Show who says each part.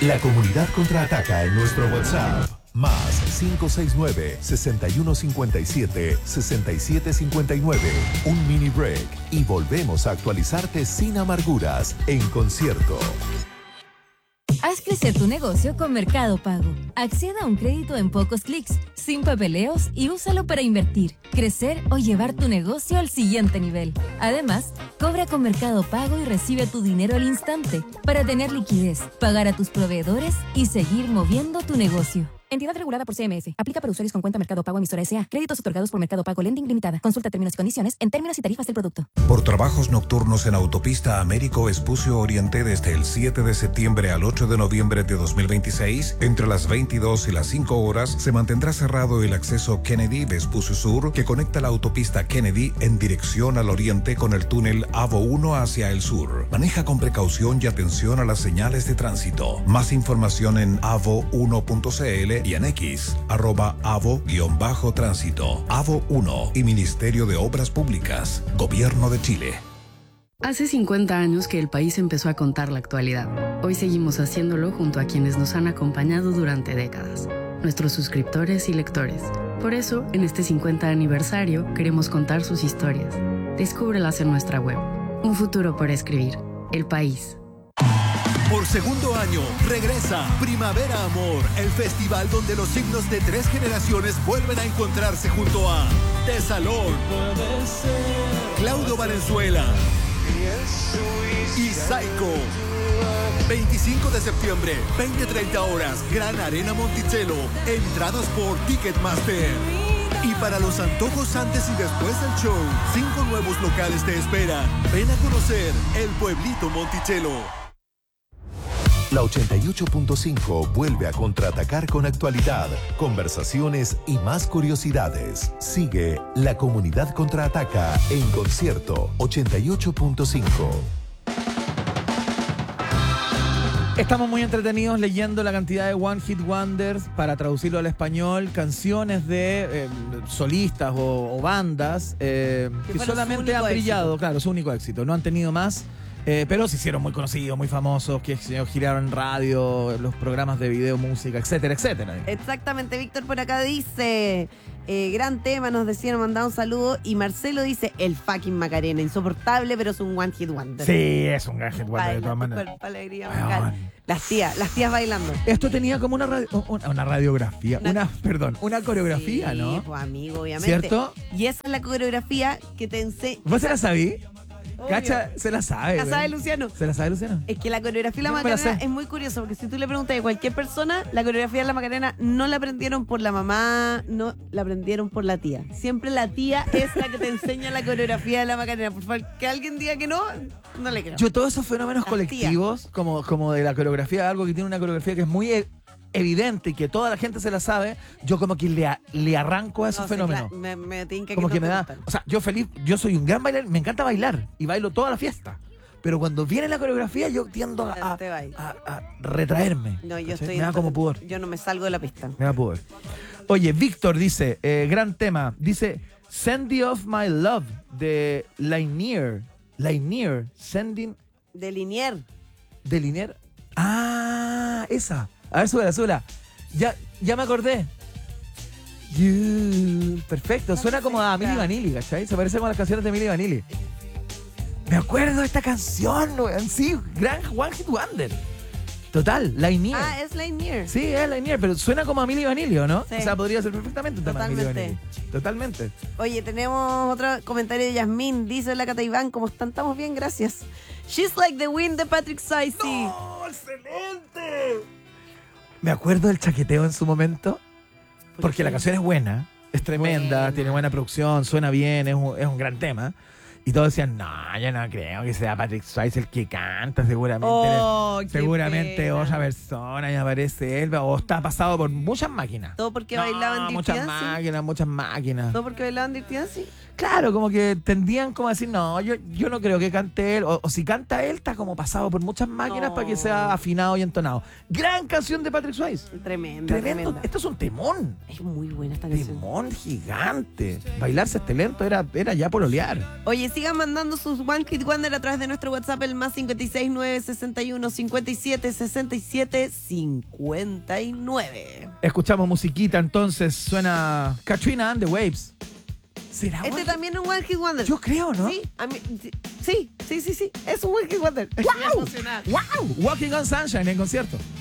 Speaker 1: La comunidad contraataca en nuestro WhatsApp. Más 569-6157-6759. Un mini break y volvemos a actualizarte sin amarguras en concierto.
Speaker 2: Haz crecer tu negocio con Mercado Pago. Acceda a un crédito en pocos clics, sin papeleos y úsalo para invertir, crecer o llevar tu negocio al siguiente nivel. Además, cobra con Mercado Pago y recibe tu dinero al instante para tener liquidez, pagar a tus proveedores y seguir moviendo tu negocio. Entidad regulada por CMF. Aplica para usuarios con cuenta Mercado Pago emisora S.A. Créditos otorgados por Mercado Pago Lending Limitada. Consulta términos y condiciones en términos y tarifas del producto.
Speaker 3: Por trabajos nocturnos en Autopista Américo Vespucio Oriente desde el 7 de septiembre al 8 de noviembre de 2026, entre las 22 y las 5 horas, se mantendrá cerrado el acceso Kennedy Vespucio Sur, que conecta la autopista Kennedy en dirección al oriente con el túnel AVO 1 hacia el sur. Maneja con precaución y atención a las señales de tránsito. Más información en avo1.cl y en X, @avo_tránsito. AVO 1 y Ministerio de Obras Públicas, Gobierno de Chile.
Speaker 4: Hace 50 años que el país empezó a contar la actualidad. Hoy seguimos haciéndolo junto a quienes nos han acompañado durante décadas, nuestros suscriptores y lectores. Por eso, en este 50 aniversario, queremos contar sus historias. Descúbrelas en nuestra web. Un futuro por escribir. El País.
Speaker 5: Por segundo año, regresa Primavera Amor, el festival donde los signos de 3 generaciones vuelven a encontrarse junto a Tesalón, Claudio Valenzuela y Psycho. 25 de septiembre, 20-30 horas, Gran Arena Monticello. Entradas por Ticketmaster. Y para los antojos antes y después del show, 5 nuevos locales te esperan. Ven a conocer el Pueblito Monticello.
Speaker 1: La 88.5 vuelve a contraatacar con actualidad, conversaciones y más curiosidades. Sigue La Comunidad Contraataca en concierto 88.5.
Speaker 6: Estamos muy entretenidos leyendo la cantidad de One Hit Wonders, para traducirlo al español, canciones de solistas o bandas que solamente han brillado, claro, su único éxito, no han tenido más. Pero se hicieron muy conocidos, muy famosos, que giraron en radio, los programas de video, música, etcétera, etcétera.
Speaker 7: Exactamente, Víctor por acá dice, gran tema, nos decía, nos mandaba un saludo, y Marcelo dice, el fucking Macarena, insoportable, pero es un one hit wonder.
Speaker 6: Sí, es un one hit wonder de todas maneras.
Speaker 7: Alegría vocal. Las tías bailando.
Speaker 6: Esto tenía como una radiografía, una coreografía,
Speaker 7: sí,
Speaker 6: ¿no?
Speaker 7: Pues amigo, obviamente.
Speaker 6: ¿Cierto?
Speaker 7: Y esa es la coreografía que te enseña.
Speaker 6: ¿Vos se la sabí? Cacha, se la sabe.
Speaker 7: ¿La sabe Luciano?
Speaker 6: ¿Se la sabe Luciano?
Speaker 7: Es que la coreografía de la Macarena es muy curiosa, porque si tú le preguntas a cualquier persona, la coreografía de la Macarena no la aprendieron por la mamá, no la aprendieron por la tía. Siempre la tía es la que te enseña la coreografía de la Macarena. Por favor, que alguien diga que no le creo.
Speaker 6: Yo todos esos fenómenos colectivos, como de la coreografía, algo que tiene una coreografía que es muy evidente y que toda la gente se la sabe, yo como que le arranco a esos fenómenos.
Speaker 7: Claro, me tinca
Speaker 6: como que
Speaker 7: no
Speaker 6: me da,
Speaker 7: gustan.
Speaker 6: o sea, yo soy un gran bailarín, me encanta bailar y bailo toda la fiesta, pero cuando viene la coreografía yo tiendo a retraerme.
Speaker 7: No, yo
Speaker 6: me da como pudor.
Speaker 7: Yo no me salgo de la pista.
Speaker 6: Me da pudor. Oye, Víctor dice, gran tema, dice Send the Of My Love de Lanier, Sending
Speaker 7: de Linier.
Speaker 6: Esa. A ver, súbela. Ya me acordé. Perfecto. Suena como a Milli Vanilli, ¿cachai? Se parece como a las canciones de Milli Vanilli. Me acuerdo de esta canción, weón. Sí, gran One Hit Wonder. Total, Lanier.
Speaker 7: Es Lanier.
Speaker 6: Sí, es Lanier, pero suena como a Milli Vanilli, ¿o no?
Speaker 7: Sí.
Speaker 6: O sea, podría ser perfectamente un tema de Milli Vanilli. Totalmente.
Speaker 7: Oye, tenemos otro comentario de Yasmín. Dice la Cata Iván, ¿cómo están? Estamos bien, gracias. She's Like the Wind de Patrick Swayze.
Speaker 6: ¡No! ¡Excelente! Me acuerdo del chaqueteo en su momento, porque la canción es buena, es tremenda, tiene buena producción, suena bien, es un gran tema. Y todos decían, no, yo no creo que sea Patrick Swayze el que canta, seguramente otra persona, ya aparece él, o está pasado por muchas máquinas.
Speaker 7: Todo porque bailaban Dirty Dancing.
Speaker 6: Muchas máquinas.
Speaker 7: Todo porque bailaban Dirty Dancing.
Speaker 6: Claro, como que tendían como a decir, no, yo no creo que cante él, o si canta él, está como pasado por muchas máquinas para que sea afinado y entonado. Gran canción de Patrick Swayze.
Speaker 7: Tremendo.
Speaker 6: Esto es un temón.
Speaker 7: Es muy buena esta canción.
Speaker 6: Temón gigante. Bailarse este lento era ya pololear.
Speaker 7: Oye, sigan mandando sus One Hit Wonder a través de nuestro WhatsApp, el más 56961576759.
Speaker 6: Escuchamos musiquita, entonces suena Katrina and the Waves. ¿Será
Speaker 7: Este también es un One Hit Wonder.
Speaker 6: Yo creo, ¿no?
Speaker 7: Sí, sí. Es un One Hit Wonder.
Speaker 6: ¡Wow! ¡Wow! Walking on Sunshine en concierto.